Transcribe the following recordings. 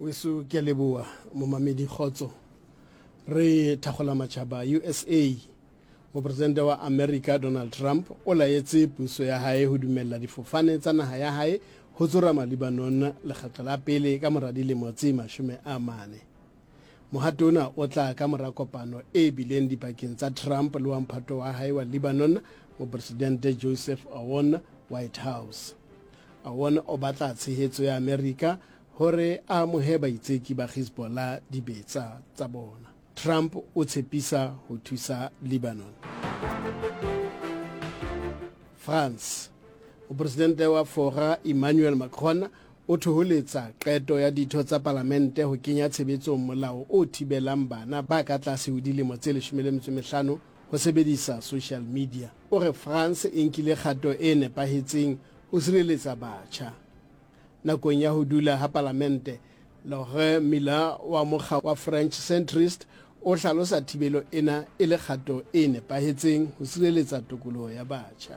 Weso ke leboa momamedi Khotso re thagola matšhaba USA mopresidente wa America Donald Trump o laetse puso ya hae ho dumella difofane tsa naha ya hae ho tsorama Lebanon lekgetlo la pele ka mora dilemo tse 40. Mohato ona o tla ka mora kopano e bileng dipakeng tsa Trump le wa mphato wa hae wa Lebanon mopresidente Joseph Aoun White House. Aoun o batla tshehetso ya America hore a amohe baitseki ba Hezbollah dibetsa tsa bona. Trump o tshepisa ho thusa Lebanon. France, mopresidente wa Fora Emmanuel Macron o thoholetsa qeto ya ditho tsa parlamente ho kenya tshebetsong molao o thibelang bana ba ka tlase ho dilemo tse 15 ho sebedisa social media. O re France e nkile kgato e nepahetseng ho sireletsa batjha. Nakong ya ho dula ha parlamente, Laurent Miller wa mokga wa French centrist o hlalosa thibelo ena e le kgato e nepahetseng ho sireletsa tokoloho ya batjha.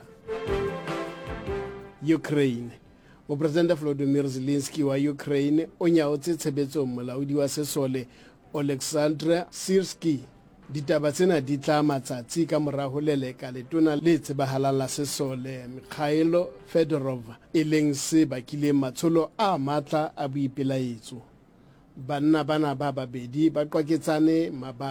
Ukraine, mopresidente Volodymyr Zelensky wa Ukraine o nyaotse tshebetsong molaodi wa sesole Oleksandr Syrskyi. Ditaba tsena di tla matsatsi ka mora ho leleka letona le tsebahalang la sesole Mikhailo Fedorov e leng se bakileng matsholo a matla a boipelaetso. Banna bana ba babedi ba qwaketsane